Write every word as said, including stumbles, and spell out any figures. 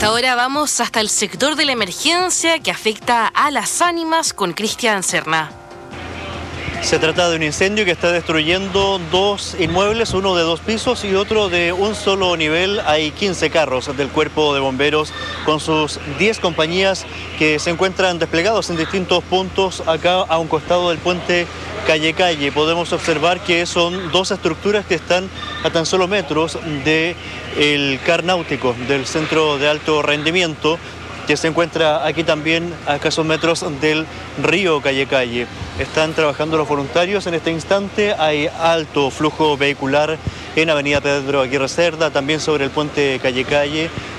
esta hora vamos hasta el sector de la emergencia que afecta a Las Ánimas con Cristian Serna. Se trata de un incendio que está destruyendo dos inmuebles, uno de dos pisos y otro de un solo nivel. Hay quince carros del Cuerpo de Bomberos con sus diez compañías que se encuentran desplegados en distintos puntos acá a un costado del puente Calle Calle. Podemos observar que son dos estructuras que están a tan solo metros del car náutico, del centro de alto rendimiento, que se encuentra aquí también a escasos metros del río Calle Calle. Están trabajando los voluntarios en este instante. Hay alto flujo vehicular en Avenida Pedro Aguirre Cerda, también sobre el puente Calle Calle.